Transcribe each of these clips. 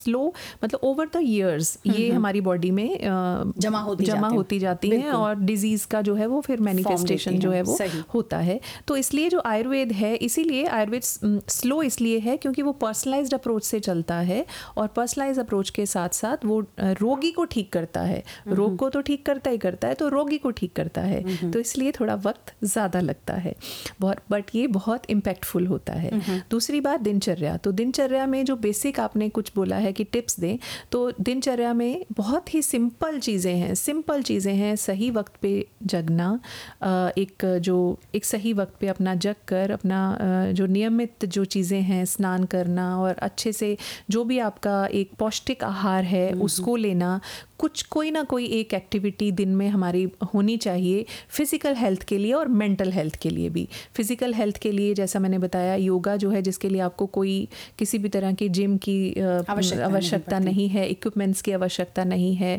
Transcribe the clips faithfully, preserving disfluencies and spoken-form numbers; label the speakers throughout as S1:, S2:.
S1: Slow मतलब over the years ये हमारी बॉडी में अ,
S2: जमा होती
S1: जमा
S2: जाती
S1: होती जाती हैं
S2: बिल्कुल।
S1: और डिजीज़ का जो है वो फिर मैनिफेस्टेशन
S2: लेती
S1: जो
S2: हैं,
S1: है वो
S2: सही।
S1: होता है। तो इसलिए जो आयुर्वेद है, इसीलिए आयुर्वेद स्लो इसलिए है क्योंकि वो पर्सनलाइज्ड अप्रोच से चलता है और पर्सनलाइज्ड अप्रोच के साथ साथ वो अ, रोगी को ठीक करता है। रोग को तो ठीक करता ही करता है, तो रोगी को ठीक करता है, तो इसलिए थोड़ा वक्त ज़्यादा लगता है बहुत, बट ये बहुत इम्पैक्टफुल होता है। दूसरी बात दिनचर्या, तो दिनचर्या में जो बेसिक आपने कुछ बोला है कि टिप्स दें, तो दिनचर्या में बहुत ही सिंपल चीज़ें हैं सिंपल चीज़ें हैं सही वक्त पे जगना, अ, एक जो एक सही वक्त पे अपना जग कर अपना अ, जो नियमित जो चीज़ें हैं, स्नान करना और अच्छे से जो भी आपका एक पौष्टिक आहार है उसको लेना, कुछ कोई ना कोई एक एक्टिविटी दिन में हमारी होनी चाहिए फिज़िकल हेल्थ के लिए और मेंटल हेल्थ के लिए भी। फिज़िकल हेल्थ के लिए जैसा मैंने बताया, योगा जो है जिसके लिए आपको कोई किसी भी तरह की जिम की अ,
S2: आवश्यकता
S1: आवश्यकता
S2: नहीं
S1: नहीं है, इक्विपमेंट्स की आवश्यकता नहीं है।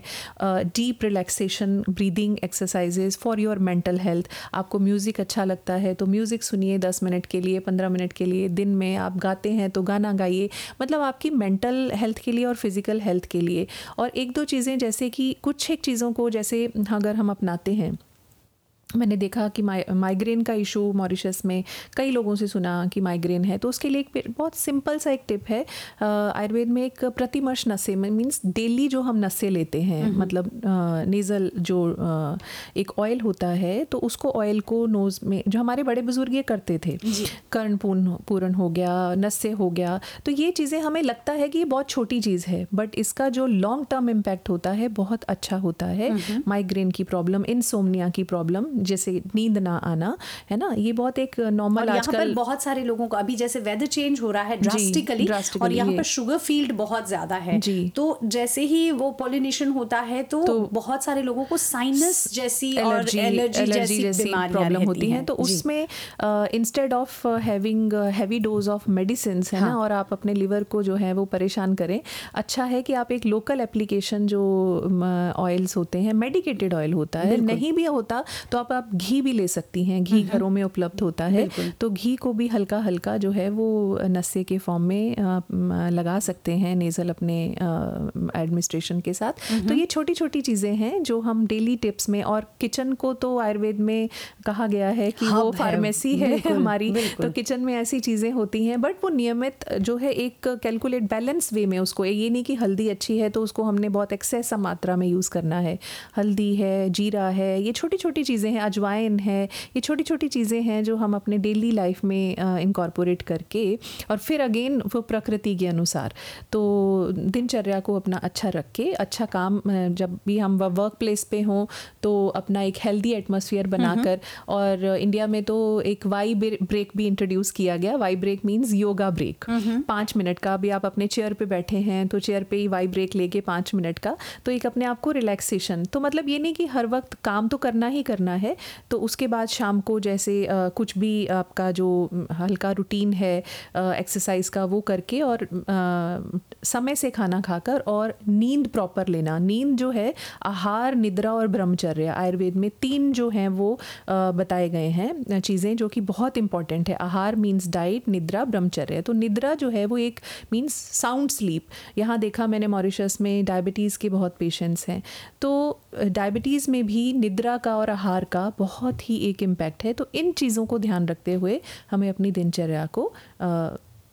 S1: Deep relaxation breathing exercises for your mental health. आपको म्यूज़िक अच्छा लगता है तो म्यूज़िक सुनिए दस मिनट के लिए, पंद्रह मिनट के लिए दिन में। आप गाते हैं तो गाना गाइए, मतलब आपकी मेंटल हेल्थ के लिए और फिज़िकल हेल्थ के लिए। और एक दो चीज़ें जैसे कि कुछ एक चीज़ों को जैसे अगर हम अपनाते हैं, मैंने देखा कि माइ माइग्रेन का इशू मॉरिशस में कई लोगों से सुना कि माइग्रेन है, तो उसके लिए एक बहुत सिंपल सा एक टिप है। अ, आयुर्वेद में एक प्रतिमर्श नसें में मीन्स डेली जो हम नसें लेते हैं, मतलब नेज़ल जो अ, एक ऑयल होता है, तो उसको ऑयल को नोज़ में, जो हमारे बड़े बुजुर्ग ये करते थे, कर्ण पूर्ण पूरण हो गया, नसें हो गया, तो ये चीज़ें हमें लगता है कि ये बहुत छोटी चीज़ है, बट इसका जो लॉन्ग टर्म इम्पैक्ट होता है बहुत अच्छा होता है। माइग्रेन की प्रॉब्लम, इंसोम्निया की प्रॉब्लम, जैसे नींद ना आना, है ना, ये बहुत एक नॉर्मल
S2: और यहाँ
S1: आजकल
S2: पर बहुत सारे लोगों को अभी जैसे वेदर चेंज हो रहा है
S1: जी,
S2: ड्रास्टिकली,
S1: drastically,
S2: और यहाँ
S1: ये।
S2: पर शुगर फील्ड बहुत ज्यादा है,
S1: जी।
S2: तो जैसे ही वो पॉलिनेशन होता है तो,
S1: तो
S2: बहुत सारे लोगों को साइनस जैसी और
S1: एलर्जी
S2: एलर्जी
S1: एलर्जी
S2: जैसी
S1: जैसी
S2: बीमारियां
S1: प्रॉब्लम
S2: रहती
S1: होती हैं, तो
S2: जी।
S1: उसमें instead of having heavy dose of medicine है
S2: हाँ।
S1: ना, और आप अपने लिवर को जो है वो परेशान करें, अच्छा है कि आप एक लोकल एप्लीकेशन जो ऑयल्स होते हैं, मेडिकेटेड ऑयल होता है, नहीं भी होता तो आप आप घी भी ले सकती हैं, घी घरों में उपलब्ध होता है, तो घी को भी हल्का हल्का जो है वो नशे के फॉर्म में आ, लगा सकते हैं नेज़ल अपने एडमिनिस्ट्रेशन के साथ। तो ये छोटी छोटी चीज़ें हैं जो हम डेली टिप्स में, और किचन को तो आयुर्वेद में कहा गया है कि वो फार्मेसी है, है हमारी, तो किचन में ऐसी चीज़ें होती हैं, बट वो नियमित जो है एक कैलकुलेट बैलेंस वे में उसको, ये नहीं कि हल्दी अच्छी है तो उसको हमने बहुत एक्सेस मात्रा में यूज़ करना है। हल्दी है, जीरा है, ये छोटी छोटी चीज़ें हैं, अजवाइन है, ये छोटी छोटी चीज़ें हैं जो हम अपने डेली लाइफ में इनकॉर्पोरेट करके, और फिर अगेन वो प्रकृति के अनुसार, तो दिनचर्या को अपना अच्छा रख के, अच्छा काम, जब भी हम वर्क प्लेस पे हों तो अपना एक हेल्दी एटमॉस्फेयर बनाकर, और इंडिया में तो एक वाई ब्रेक भी इंट्रोड्यूस किया गया। Y break means yoga break, पाँच मिनट का। अभी आप अपने चेयर पे बैठे हैं तो चेयर पे ही वाई ब्रेक लेके पाँच मिनट का, तो एक अपने आप को रिलैक्सेशन। तो मतलब ये नहीं कि हर वक्त काम तो करना ही करना है, तो उसके बाद शाम को जैसे आ, कुछ भी आपका जो हल्का रूटीन है एक्सरसाइज का वो करके, और आ, समय से खाना खाकर, और नींद प्रॉपर लेना। नींद जो है, आहार, निद्रा और ब्रह्मचर्य, आयुर्वेद में तीन जो हैं वो आ, बताए गए हैं चीज़ें जो कि बहुत इंपॉर्टेंट है। आहार मीन्स डाइट, निद्रा, ब्रह्मचर्य। तो निद्रा जो है वो एक मीन्स साउंड स्लीप। यहाँ देखा मैंने मॉरिशस में डायबिटीज़ के बहुत पेशेंट्स हैं, तो डायबिटीज़ में भी निद्रा का और आहार का बहुत ही एक इम्पैक्ट है। तो इन चीज़ों को ध्यान रखते हुए हमें अपनी दिनचर्या को आ,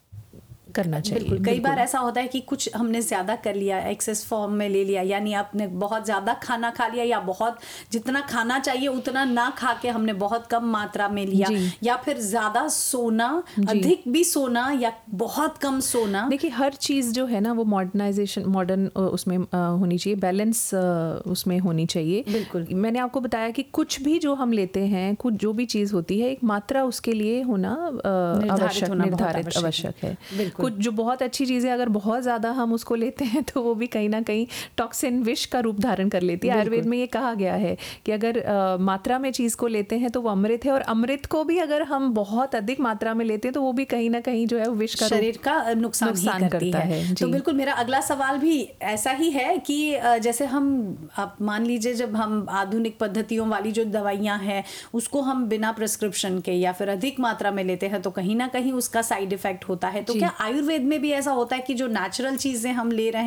S1: करना चाहिए।
S2: बिल्कुल, कई बार ऐसा होता है कि कुछ हमने ज़्यादा कर लिया, एक्सेस फॉर्म में ले लिया, यानी आपने बहुत ज़्यादा खाना खा लिया, या बहुत जितना खाना चाहिए उतना ना खा के हमने बहुत कम मात्रा में लिया, या फिर ज़्यादा सोना, अधिक भी सोना, या बहुत कम सोना।
S1: देखिए, हर चीज़ जो है ना वो मॉडर्नाइजेशन, मॉडर्न उसमें होनी चाहिए, बैलेंस उसमें होनी चाहिए।
S2: बिल्कुल,
S1: मैंने आपको बताया कि कुछ भी जो हम लेते हैं, कुछ जो भी चीज़ होती है, एक मात्रा उसके लिए होना आवश्यक, निर्धारित आवश्यक है। कुछ जो बहुत अच्छी चीज़ें अगर बहुत ज़्यादा हम उसको लेते हैं तो वो भी कहीं ना कहीं टॉक्सिन, विष का रूप धारण कर लेती है। आयुर्वेद में ये कहा गया है कि अगर आ, मात्रा में चीज़ को लेते हैं तो वो अमृत है, और अमृत को भी अगर हम बहुत अधिक मात्रा में लेते हैं तो वो भी कहीं ना कहीं जो है विष का
S2: शरीर का नुकसान, नुकसान ही करती है, है। तो बिल्कुल मेरा अगला सवाल भी ऐसा ही है कि जैसे हम, आप मान लीजिए जब हम आधुनिक पद्धतियों वाली जो दवाइयाँ हैं उसको हम बिना प्रिस्क्रिप्शन के या फिर अधिक मात्रा में लेते हैं तो कहीं ना कहीं उसका साइड इफेक्ट होता है। तो क्या आयुर्वेद में भी ऐसा होता है कि जो नेचुरल चीजें हम ले रहे हैं